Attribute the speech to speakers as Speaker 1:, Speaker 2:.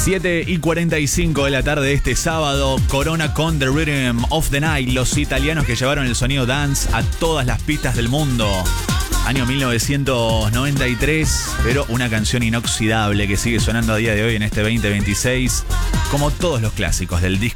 Speaker 1: 7:45 de la tarde de este sábado, Corona con The Rhythm of the Night, los italianos que llevaron el sonido dance a todas las pistas del mundo. Año 1993, pero una canción inoxidable que sigue sonando a día de hoy en este 2026, como todos los clásicos del disco